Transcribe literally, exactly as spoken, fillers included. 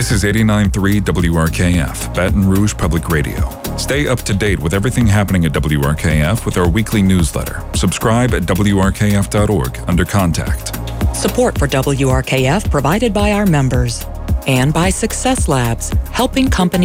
This is eighty-nine point three W R K F, Baton Rouge Public Radio. Stay up to date with everything happening at W R K F with our weekly newsletter. Subscribe at W R K F dot org under Contact. Support for W R K F provided by our members and by Success Labs, helping companies